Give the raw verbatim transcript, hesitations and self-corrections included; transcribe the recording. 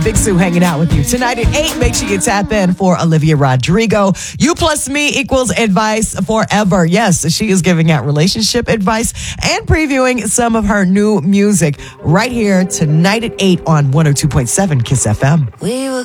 Big Sue hanging out with you. Tonight at eight, make sure you tap in for Olivia Rodrigo. You plus me equals advice forever. Yes, she is giving out relationship advice and previewing some of her new music right here tonight at eight on one oh two point seven Kiss F M. We were